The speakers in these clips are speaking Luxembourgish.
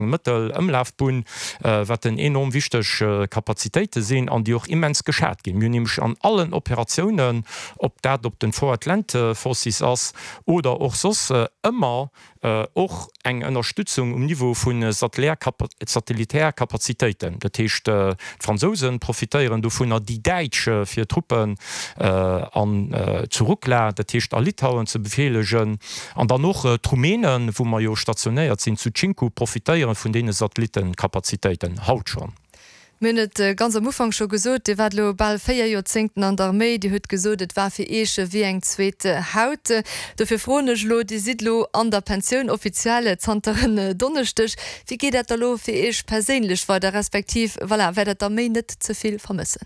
Mittel ëmlaufbun wat den enorm wichtig Kapazitéite sinn an die auch immens geschert gin. Nämlich an allen Operationen op dat op den Voratlante Forces ass oder och sos immer och eng Unterstützung Niveau vun Satellitärkapazitéiten. Dat heißt, Franzosen profitéieren du vun die Deitsche fir Truppen zurücklä, dat heißt, Litauen ze befehlegen an dann noch Rumänen, wo man jo stationéiert sind zu Tschinku profitéieren vun de Satellitenkapazitéiten haut schon. Minnet ganz am Ufang schon gesot, de wat global 4 Jahrzehnten an der Armee, die huet gesodet war fir esche wie eng zweete Haut. Dofir fronech lo die Sidlo an der Pension offizielle Zanterin donnechtech. Wie geht dat lo fir eich perélech war der respektiv werdet der Armee net zuviel vermissen?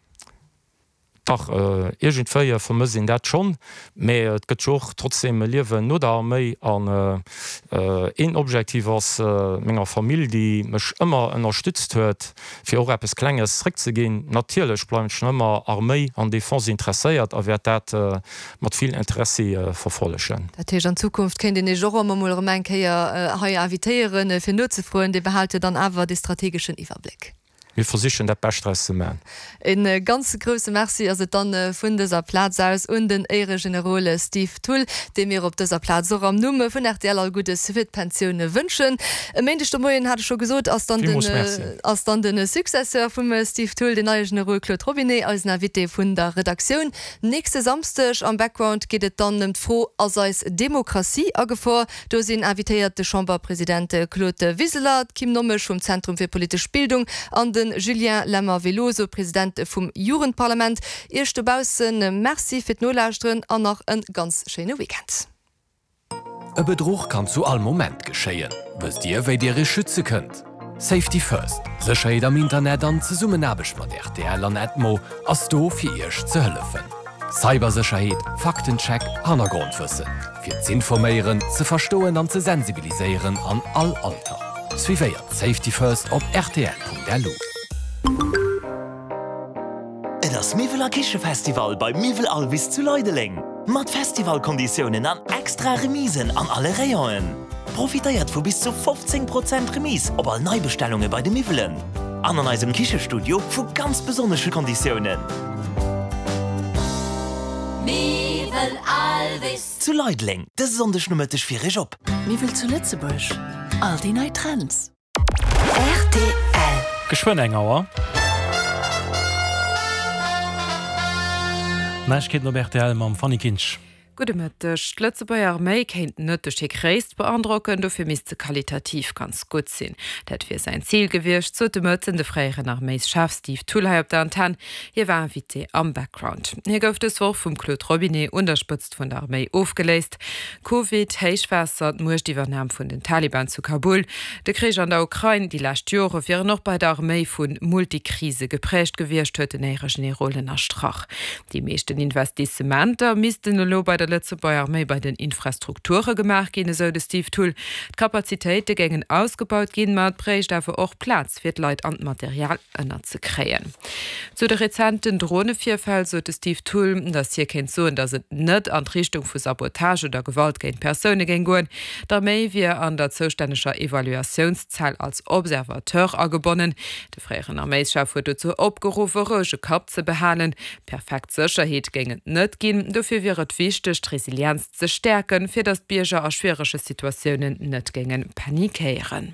Egentéier vermësinn dat schon, méi et gëtt joch trotzdem liewen no der méi an een Objektiv ass méger Familie, die mech ëmmer ënnerstützt huet, fir och appppes klenges Rick ze ginn. Natierlech bleiwen ëmmer Armee an Defense interesséiert, awer dat mat viel Interesse verfollechen. Dat an Zukunft kennt den e Jomenkeier ha avitéieren fir Nutzefroen, de behalte dann awer de strategischen Iwerblick. Wir versichern der Beststress man. In ganz große Merci also dann vun dieser Platz aus und den Ehre Generale Steve Tull, dem mir op dieser Platz so am Numme vun nach der gute Civilpensionune wünschen. Mendechte Moien hat schon gesot as dann den Successeur vum Steve Tull, den neue General Claude Robinet als Navité vun der Redaktion. Nächste Samstag am Background geht et dann nem froh as als Demokratie agevor. Do sind invitierte Chamberpräsident Claude Wieseler, Kim Nommech vom Zentrum für politische Bildung an den Julien Lemmer-Veloso, Präsident vom Jugendparlament. Erschtebausen, merci für d'Nolauuschtren an noch ein ganz schöne Weekend. E Betrug kann zu all Moment geschehen. Wisst ihr, wie ihr schützen könnt? Safety First. Sicherheit am Internet an zusammen mit RTL und Atmo als do für euch zu helfen. Cybersicherheit, Faktencheck, Hintergrundwissen. Für zu informieren, zu verstehen und zu sensibilisieren an all Alter. Suivez Safety First op rtl.lu. Das Miveler Kichefestival bei Mivel Alvis zu Leudeling. Mat Festivalkonditionen an extra Remisen an alle Rayonen. Profitiert vu bis zu 15% Remis op all Neubestellungen bei den Mivelen. An einem Kichestudio vu ganz besondere Konditionen. Mivel Alvis zu Leudeling. Das sonderschnummetisch für Job. Mivel zu Lützebusch. All die neue Trends. RTL. Geschwonnengauer. Neich geht no RTL mam Fanny Kinsch. Gute Mittag. Letzte bei Armee kennt nicht die Kreis beandrucken, dafür müsste qualitativ ganz gut sein. Das für sein Ziel gewirrscht, so die Mützen der Freien Armeeschef Steve Tull auf der Antenne. Hier war ein Vite am Background. Hier gab das Wort vom Claude Robinet unterstützt von der Armee aufgelöst. Covid, Heischwasser, muss die Übernahme von den Taliban zu Kabul. Der Krieg an der Ukraine, die letzten Jahre, wäre noch bei der Armee von Multikrise geprägt gewirrscht, heute nähere Generale nach Strach. Die meisten Investissementen müssten nur bei der letzte bei Armee bei den Infrastrukturen gemacht gehen, so der Steve Tull. Die Kapazitäten gingen ausgebaut gehen, man bräuchte dafür auch Platz für die Leute und Material zu kreieren. Zu der rezenten Drohnenvorfall so der Steve Tull, dass hier kein so, dass es nicht an die Richtung für Sabotage oder Gewalt gegen Personen gehen können. Der Armee wir an der zuständigen Evaluationszahl als Observateur angebunden. Der Freien Armeeschef wurde dazu aufgerufen, ruhige Kopf zu behalten. Perfekt Sicherheit ging nicht gehen, dafür wäre es wichtig, Resilienz zu stärken, für das Bürger aus schwierigen Situationen nicht gegen panikieren.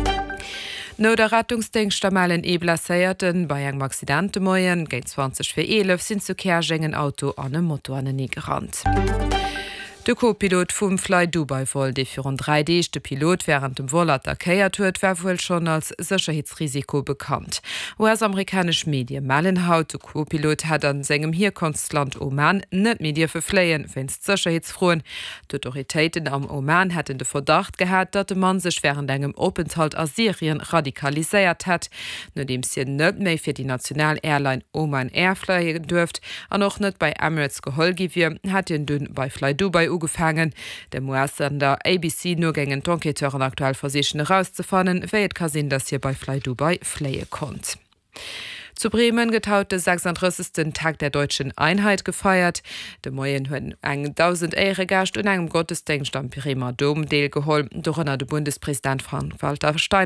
No der Rettungsdienst am Malen Eblaséierten bei engem Accidentemoien gegen 20:11 sind zu Kerschengen Auto an einem Motor an nie gerannt. Der Co-Pilot vom Fly Dubai Vol, der für ein 3D Pilot während dem Vol attackiert wird, war wohl schon als Sicherheitsrisiko bekannt. US-amerikanische Medien melden heute, der Co-Pilot hat an seinem Herkunftsland Oman nicht Medien verflehen, wenn es sicherheitsfrohen. Die Autoritäten am Oman hatten den Verdacht gehabt, dass der Mann sich während einem Aufenthalt aus Syrien radikalisiert hat. Nachdem sie nicht mehr für die National Airline Oman Air fliegen dürft und auch nicht bei Emirates geholgen wird, hat ihn dann bei Fly Dubai gefangen. Der US-Sender ABC nur gegen Enqueteuren aktuell versichern herauszufinden, wer kann sehen, dass hier bei Fly Dubai fliehen konnte. Zu Bremen getaute 36. Tag der deutschen Einheit gefeiert. De Moien hueten eng 1000 Ehre Gast und engem Gottesdienst am Bremer Dom deelgeholt. Doch de Bundespräsident Frank-Walter Steinmeier